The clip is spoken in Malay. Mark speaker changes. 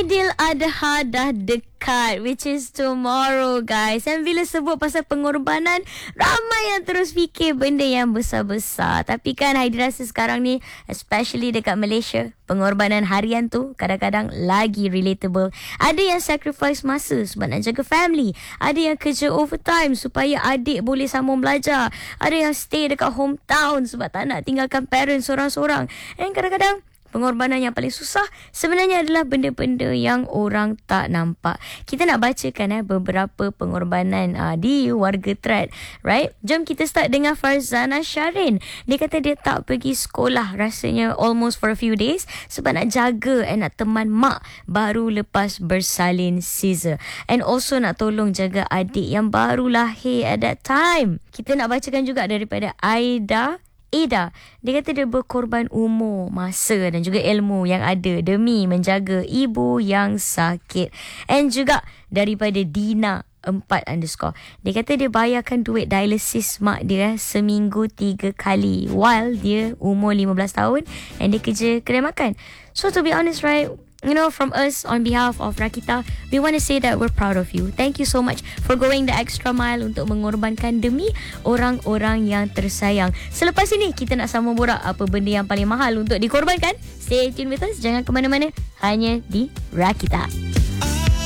Speaker 1: Aidiladha dah dekat, which is tomorrow, guys. Dan bila sebut pasal pengorbanan, ramai yang terus fikir benda yang besar-besar. Tapi kan Heidi rasa sekarang ni, especially dekat Malaysia, pengorbanan harian tu kadang-kadang lagi relatable. Ada yang sacrifice masa sebab nak jaga family. Ada yang kerja overtime supaya adik boleh sambung belajar. Ada yang stay dekat hometown sebab tak nak tinggalkan parents seorang-seorang. Dan kadang-kadang pengorbanan yang paling susah sebenarnya adalah benda-benda yang orang tak nampak. Kita nak bacakan beberapa pengorbanan di warga Thread, right? Jom kita start dengan Farzana Syarin. Dia kata dia tak pergi sekolah rasanya almost for a few days sebab nak jaga and nak teman mak baru lepas bersalin Caesar. And also nak tolong jaga adik yang baru lahir at that time. Kita nak bacakan juga daripada Ida. Dia kata dia berkorban umur, masa dan juga ilmu yang ada demi menjaga ibu yang sakit. And juga daripada Dina 4_. Dia kata dia bayarkan duit dialysis mak dia seminggu 3 kali while dia umur 15 tahun and dia kerja kedai makan. So to be honest, right, you know, from us on behalf of Rakita, we want to say that we're proud of you. Thank you so much for going the extra mile untuk mengorbankan demi orang-orang yang tersayang. Selepas ini kita nak sambung borak apa benda yang paling mahal untuk dikorbankan. Stay tuned with us, jangan ke mana-mana, hanya di Rakita.